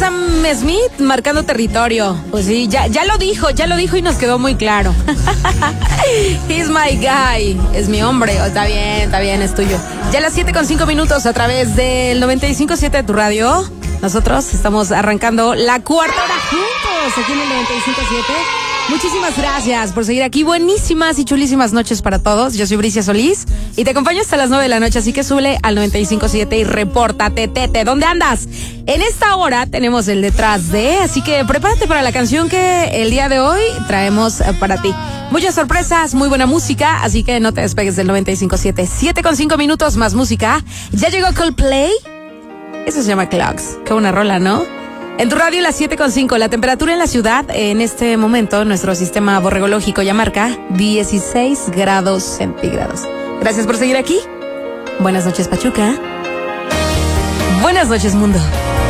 Sam Smith marcando territorio. Pues sí, ya lo dijo y nos quedó muy claro. He's my guy. Es mi hombre. Está bien, es tuyo. Ya a las 7:05 a través del 95.7 de tu radio. Nosotros estamos arrancando la cuarta hora juntos aquí en el 95.7. Muchísimas gracias por seguir aquí. Buenísimas y chulísimas noches para todos. Yo soy Bricia Solís y te acompaño hasta las 9 de la noche, así que súbele al 95.7 y repórtate, tete. ¿Dónde andas? En esta hora tenemos el detrás de, así que prepárate para la canción que el día de hoy traemos para ti. Muchas sorpresas, muy buena música, así que no te despegues del 95.7. 7:05 más música. Ya llegó Coldplay. Eso se llama Clocks. Qué buena rola, ¿no? En tu radio, las 7:05, la temperatura en la ciudad, en este momento, nuestro sistema borregológico ya marca 16 grados centígrados. Gracias por seguir aquí. Buenas noches, Pachuca. Buenas noches, mundo.